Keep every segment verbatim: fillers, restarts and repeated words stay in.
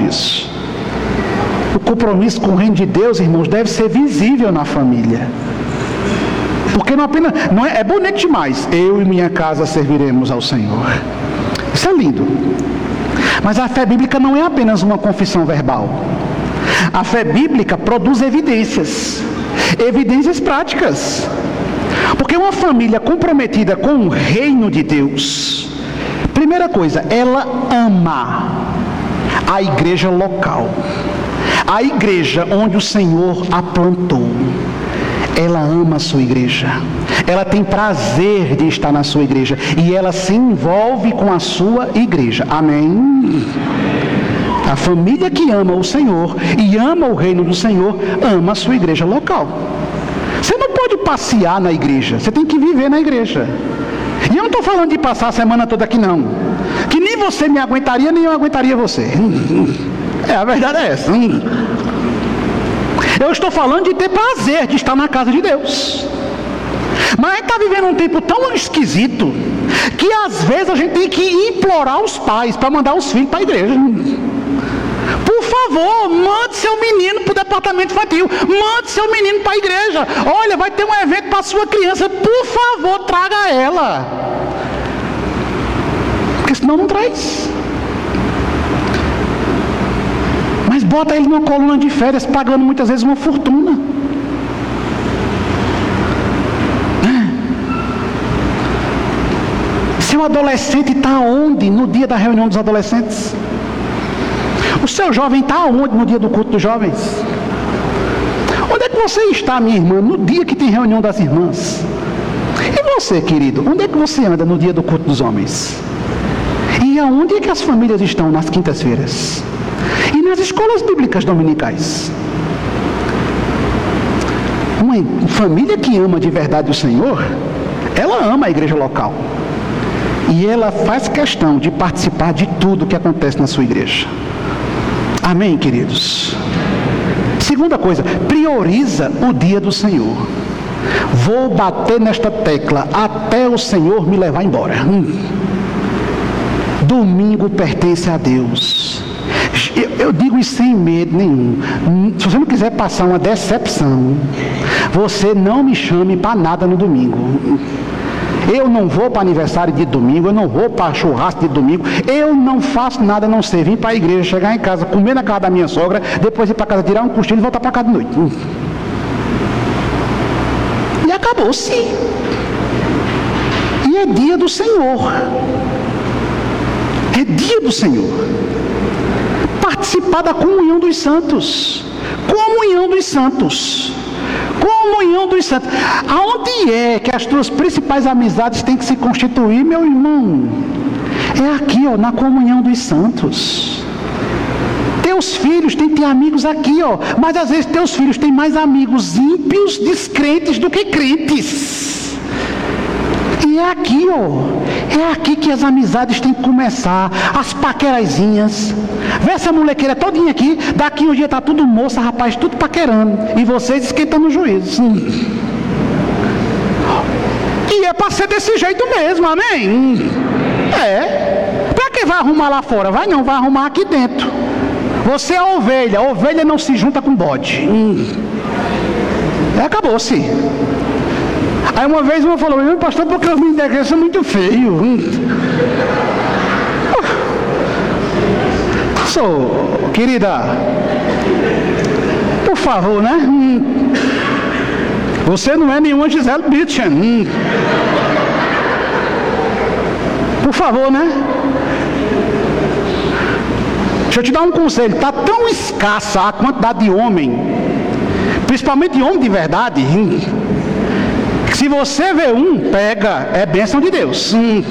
disso. O compromisso com o reino de Deus, irmãos, deve ser visível na família. Porque não apenas, não é, é bonito demais, eu e minha casa serviremos ao Senhor. Isso é lindo. Mas a fé bíblica não é apenas uma confissão verbal. A fé bíblica produz evidências, evidências práticas. Porque uma família comprometida com o reino de Deus, primeira coisa, ela ama a igreja local, a igreja onde o Senhor a plantou. Ela ama a sua igreja, ela tem prazer de estar na sua igreja, e ela se envolve com a sua igreja. Amém? A família que ama o Senhor e ama o reino do Senhor, ama a sua igreja local. Você não pode passear na igreja, você tem que viver na igreja. E eu não estou falando de passar a semana toda aqui não, que nem você me aguentaria, nem eu aguentaria você. É, a verdade é essa. Eu estou falando de ter prazer de estar na casa de Deus. Mas a gente está vivendo um tempo tão esquisito que às vezes a gente tem que implorar os pais para mandar os filhos para a igreja. Por favor, mande seu menino para o departamento infantil, mande seu menino para a igreja. Olha, vai ter um evento para a sua criança, por favor, traga ela. Porque senão não traz. Mas bota ele numa coluna de férias, pagando muitas vezes uma fortuna. Seu adolescente está onde no dia da reunião dos adolescentes? O seu jovem está onde no dia do culto dos jovens? Onde é que você está, minha irmã, no dia que tem reunião das irmãs? E você, querido, onde é que você anda no dia do culto dos homens? E aonde é que as famílias estão nas quintas-feiras? E nas escolas bíblicas dominicais? Uma família que ama de verdade o Senhor, ela ama a igreja local. E ela faz questão de participar de tudo que acontece na sua igreja. Amém, queridos? Segunda coisa, prioriza o dia do Senhor. Vou bater nesta tecla até o Senhor me levar embora. Hum. Domingo pertence a Deus. Eu, eu digo isso sem medo nenhum. Se você não quiser passar uma decepção, você não me chame para nada no domingo. Eu não vou para aniversário de domingo, eu não vou para churrasco de domingo, eu não faço nada a não ser vir para a igreja, chegar em casa, comer na casa da minha sogra, depois ir para casa, tirar um cochilo e voltar para casa de noite. E acabou-se. E é dia do Senhor. É dia do Senhor. Participar da comunhão dos santos. Comunhão dos santos. Comunhão dos santos. Aonde é que as tuas principais amizades têm que se constituir, meu irmão? É aqui, ó, na comunhão dos santos. Teus filhos têm que ter amigos aqui, ó. Mas às vezes teus filhos têm mais amigos ímpios, descrentes do que crentes. E é aqui, ó. É aqui que as amizades têm que começar. As paquerazinhas. Vê essa molequeira todinha aqui. Daqui um dia tá tudo moça, rapaz, tudo paquerando. E vocês esquentando o juízo. Hum. E é para ser desse jeito mesmo, amém? Hum. É. Para que vai arrumar lá fora? Vai não, vai arrumar aqui dentro. Você é ovelha. Ovelha não se junta com bode. Hum. Acabou-se. Aí uma vez uma falou, meu pastor, porque os meninos da igreja são muito feios. Hum. Sou, querida, por favor, né? Hum. Você não é nenhuma Gisele Bündchen. Hum. Por favor, né? Deixa eu te dar um conselho. Está tão escassa a quantidade de homem, principalmente de homem de verdade, hum, que se você vê um, pega, é bênção de Deus. Hum.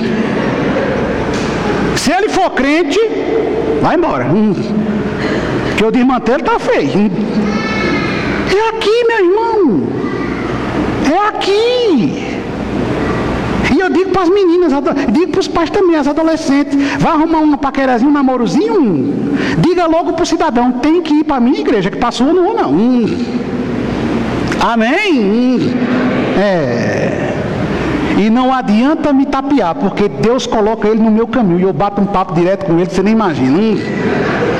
Se ele for crente, vai embora. Hum. Que o desmantelo está feio. Hum. É aqui, meu irmão. É aqui. E eu digo para as meninas, digo para os pais também, as adolescentes, vai arrumar uma paquerazinha, um namorozinho, diga logo para o cidadão, tem que ir para a minha igreja, que passou ou não, não. Hum. Amém? Hum. É. E não adianta me tapear, porque Deus coloca ele no meu caminho, e eu bato um papo direto com ele, você nem imagina. Hum.